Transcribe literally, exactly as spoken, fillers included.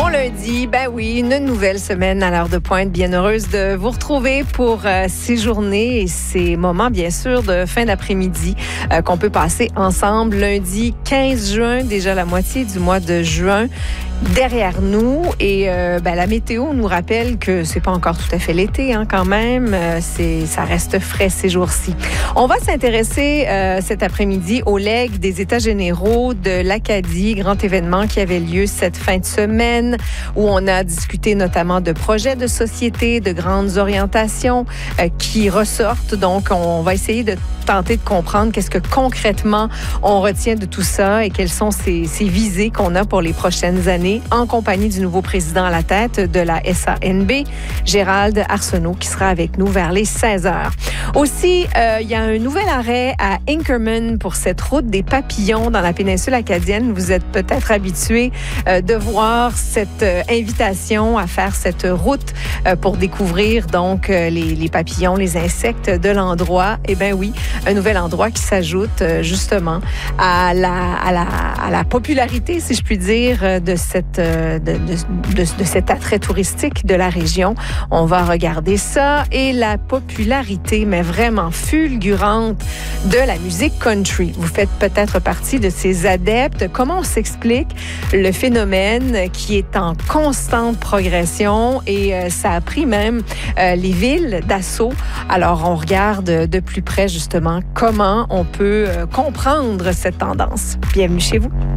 Bon lundi, ben oui, une nouvelle semaine à l'heure de pointe. Bien heureuse de vous retrouver pour euh, ces journées et ces moments, bien sûr, de fin d'après-midi euh, qu'on peut passer ensemble. Lundi quinze juin, déjà la moitié du mois de juin derrière nous. Et euh, ben, la météo nous rappelle que c'est pas encore tout à fait l'été, hein, quand même. Euh, c'est, ça reste frais ces jours-ci. On va s'intéresser euh, cet après-midi au legs des États généraux de l'Acadie, grand événement qui avait lieu cette fin de semaine, où on a discuté notamment de projets de société, de grandes orientations euh, qui ressortent. Donc, on va essayer de tenter de comprendre qu'est-ce que concrètement on retient de tout ça et quelles sont ces, ces visées qu'on a pour les prochaines années en compagnie du nouveau président à la tête de la S A N B, Gérald Arsenault, qui sera avec nous vers les seize heures. Aussi, euh, il y a un nouvel arrêt à Inkerman pour cette route des papillons dans la péninsule acadienne. Vous êtes peut-être habitués euh, de voir cette euh, invitation à faire cette route euh, pour découvrir donc euh, les, les papillons, les insectes de l'endroit. Eh bien oui, un nouvel endroit qui s'ajoute euh, justement à la, à, la, à la popularité, si je puis dire, de, cette, euh, de, de, de, de cet attrait touristique de la région. On va regarder ça et la popularité, mais vraiment fulgurante, de la musique country. Vous faites peut-être partie de ces adeptes. Comment on s'explique le phénomène qui est en constante progression et euh, ça a pris même euh, les villes d'assaut. Alors, on regarde de plus près justement comment on peut euh, comprendre cette tendance. Bienvenue chez vous.